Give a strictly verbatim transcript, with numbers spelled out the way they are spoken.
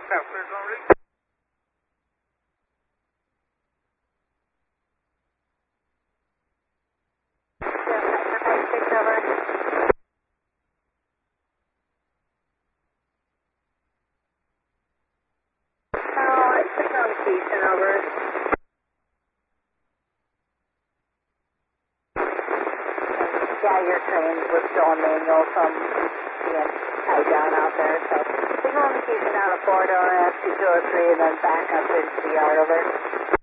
Yeah, clear zone ready. Oh, it's the communication over. Yeah, your train was still on manual from being tied down out there, so signal indication out of four door, S two two oh three, and then back up into the yard over.